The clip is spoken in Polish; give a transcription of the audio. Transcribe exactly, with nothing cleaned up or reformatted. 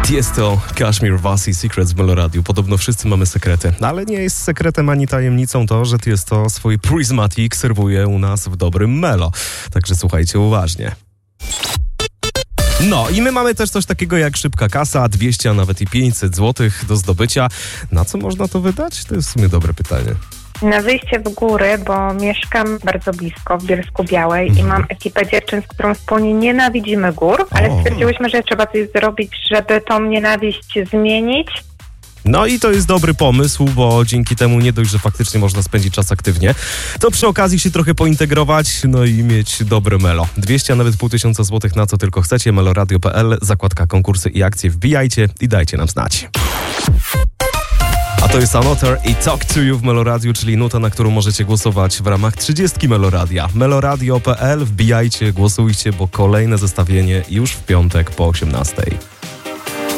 Tiesto, Kashmir, Vasi, Secrets w Meloradiu. Podobno wszyscy mamy sekrety, ale nie jest sekretem ani tajemnicą to, że Tiesto swój Prismatic serwuje u nas w dobrym Melo. Także słuchajcie uważnie. No i my mamy też coś takiego jak szybka kasa, dwieście, a nawet i pięćset złotych do zdobycia. Na co można to wydać? To jest w sumie dobre pytanie. Na wyjście w góry, bo mieszkam bardzo blisko w Bielsku Białej mm. i mam ekipę dziewczyn, z którą wspólnie nienawidzimy gór, ale o. stwierdziłyśmy, że trzeba coś zrobić, żeby tą nienawiść zmienić. No i to jest dobry pomysł, bo dzięki temu nie dość, że faktycznie można spędzić czas aktywnie, to przy okazji się trochę pointegrować, no i mieć dobre Melo. dwieście, a nawet pół tysiąca złotych na co tylko chcecie. meloradio kropka p l, zakładka konkursy i akcje. Wbijajcie i dajcie nam znać. A to jest Anoter i Talk to You w Meloradiu, czyli nuta, na którą możecie głosować w ramach trzydziestki Meloradia. meloradio kropka p l, wbijajcie, głosujcie, bo kolejne zestawienie już w piątek po osiemnastej.